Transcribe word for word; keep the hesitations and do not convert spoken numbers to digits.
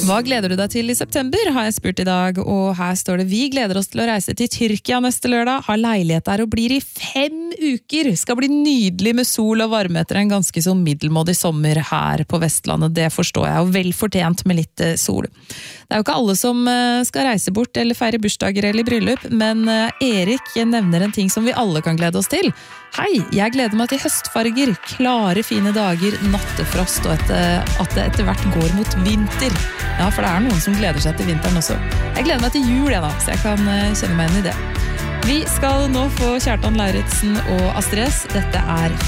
Hva gleder du deg til i september, har jeg spurt i dag, og her står det: vi gleder oss til å reise til Tyrkia neste lørdag, har leilighet der og blir i fem uker. Skal bli nydelig med sol og varme etter en ganske så middelmådig sommer her på Vestlandet, det forstår jeg, og vel fortjent med litt sol. Det er jo ikke alle som skal reise bort eller feire bursdager eller bryllup, men Erik nevner en ting som vi alle kan glede oss til. Hei, jeg gleder meg til høstfarger, klare fine dager, nattefrost og et, at det etter hvert går mot vinter. Ja, for det er noen som gleder seg til vinteren også. Jeg gleder meg til jul, jeg da, så jeg kan kjenne meg inn i det. Vi skal nå få Kjartan Lauritzen og Astrid S. Dette er